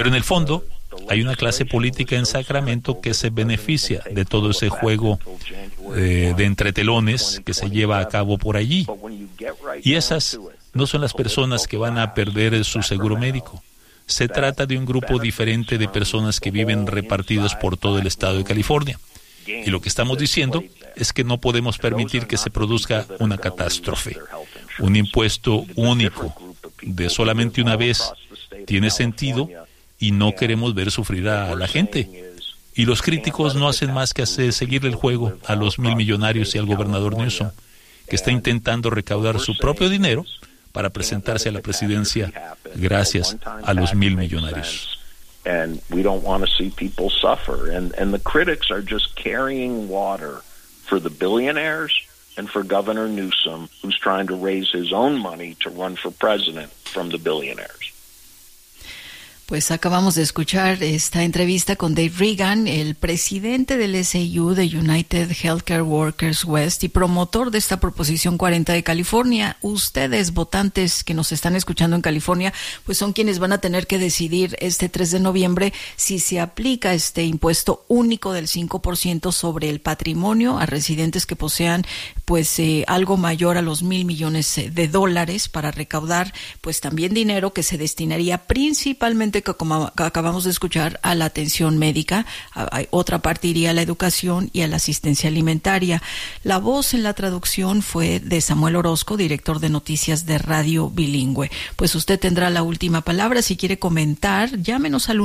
Pero en el fondo hay una clase política en Sacramento que se beneficia de todo ese juego de entretelones que se lleva a cabo por allí. Y esas no son las personas que van a perder su seguro médico. Se trata de un grupo diferente de personas que viven repartidas por todo el estado de California. Y lo que estamos diciendo es que no podemos permitir que se produzca una catástrofe. Un impuesto único de solamente una vez tiene sentido y no queremos ver sufrir a la gente. Y los críticos no hacen más que seguirle el juego a los 1,000 millonarios y al gobernador Newsom, que está intentando recaudar su propio dinero para presentarse a la presidencia gracias a los 1,000 millonarios. And we don't want to see people suffer. And the critics are just carrying water for the billionaires and for Governor Newsom, who's trying to raise his own money to run for president from the billionaires. Pues acabamos de escuchar esta entrevista con Dave Reagan, el presidente del SAU de United Healthcare Workers West y promotor de esta Proposición 40 de California. Ustedes, votantes que nos están escuchando en California, pues son quienes van a tener que decidir este 3 de noviembre si se aplica este impuesto único del 5% sobre el patrimonio a residentes que posean pues algo mayor a los $1,000 millones de dólares para recaudar pues también dinero que se destinaría principalmente, como acabamos de escuchar, a la atención médica. Otra parte iría a la educación y a la asistencia alimentaria. La voz en la traducción fue de Samuel Orozco, director de noticias de Radio Bilingüe. Pues usted tendrá la última palabra. Si quiere comentar, llámenos al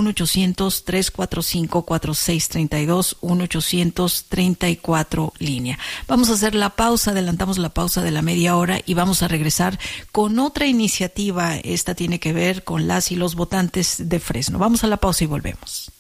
1-800-345-4632, 1-800-34 línea. Vamos a hacer la pausa, adelantamos la pausa de la media hora y vamos a regresar con otra iniciativa. Esta tiene que ver con las y los votantes de Fresno. Vamos a la pausa y volvemos.